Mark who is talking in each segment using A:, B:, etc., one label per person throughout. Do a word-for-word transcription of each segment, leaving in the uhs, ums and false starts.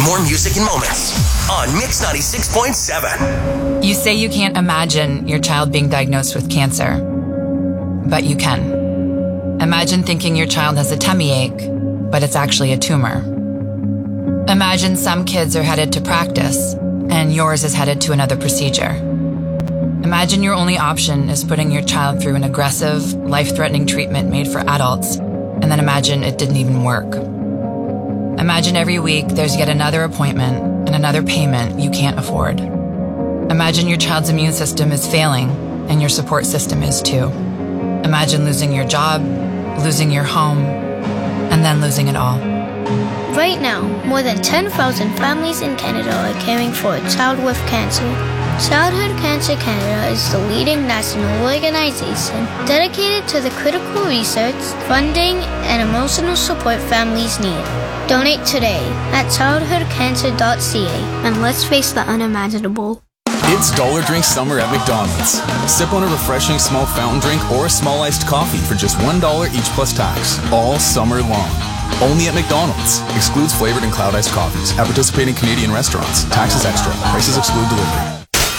A: more music and moments on Mix ninety-six point seven.
B: You say you can't imagine your child being diagnosed with cancer, but you can. Imagine thinking your child has a tummy ache, but it's actually a tumor. Imagine some kids are headed to practice, and yours is headed to another procedure. Imagine your only option is putting your child through an aggressive, life-threatening treatment made for adults, and then imagine it didn't even work. Imagine every week there's yet another appointment and another payment you can't afford. Imagine your child's immune system is failing, and your support system is too. Imagine losing your job, losing your home, and then losing it all.
C: Right now, more than ten thousand families in Canada are caring for a child with cancer. Childhood Cancer Canada is the leading national organization dedicated to the critical research, funding, and emotional support families need. Donate today at childhood cancer dot c a and let's face the unimaginable.
D: It's Dollar Drink Summer at McDonald's. Sip on a refreshing small fountain drink or a small iced coffee for just one dollar each plus tax, all summer long. Only at McDonald's. Excludes flavored and cloud iced coffees. At participating Canadian restaurants. Taxes extra. Prices exclude delivery.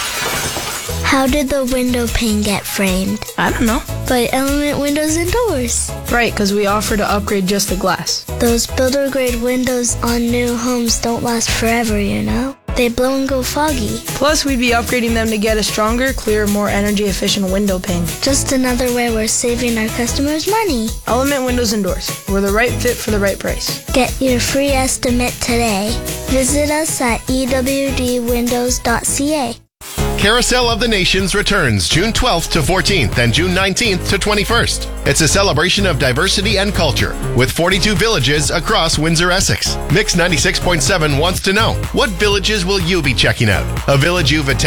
E: How did the window pane get framed?
F: I don't know.
E: By Element Windows and Doors.
F: Right, because we offer to upgrade just the glass.
E: Those builder-grade windows on new homes don't last forever, you know? They blow and go foggy.
F: Plus, we'd be upgrading them to get a stronger, clearer, more energy-efficient window pane.
E: Just another way we're saving our customers money.
F: Element Windows and Doors. We're the right fit for the right price.
E: Get your free estimate today. Visit us at e w d windows dot c a.
G: Carousel of the Nations returns June twelfth to fourteenth and June nineteenth to twenty-first. It's a celebration of diversity and culture with forty-two villages across Windsor-Essex. Mix ninety-six point seven wants to know, what villages will you be checking out? A village you've attended